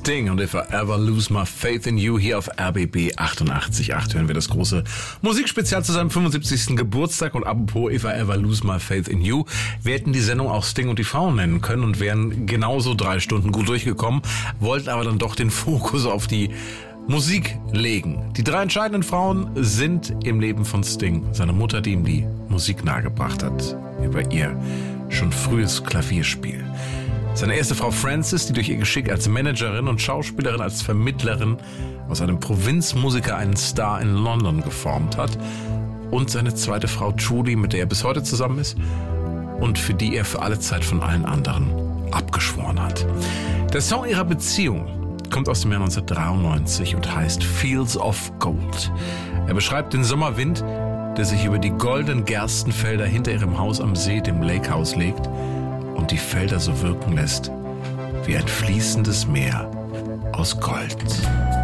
Sting und If I Ever Lose My Faith in You hier auf RBB 88.8 hören wir das große Musikspezial zu seinem 75. Geburtstag. Und apropos If I Ever Lose My Faith in You, wir hätten die Sendung auch Sting und die Frauen nennen können und wären genauso 3 Stunden gut durchgekommen, wollten aber dann doch den Fokus auf die Musik legen. Die 3 entscheidenden Frauen sind im Leben von Sting seine Mutter, die ihm die Musik nahegebracht hat, über ihr schon frühes Klavierspiel. Seine erste Frau Frances, die durch ihr Geschick als Managerin und Schauspielerin, als Vermittlerin aus einem Provinzmusiker einen Star in London geformt hat. Und seine zweite Frau Julie, mit der er bis heute zusammen ist und für die er für alle Zeit von allen anderen abgeschworen hat. Der Song ihrer Beziehung kommt aus dem Jahr 1993 und heißt Fields of Gold. Er beschreibt den Sommerwind, der sich über die goldenen Gerstenfelder hinter ihrem Haus am See, dem Lake House, legt und die Felder so wirken lässt wie ein fließendes Meer aus Gold.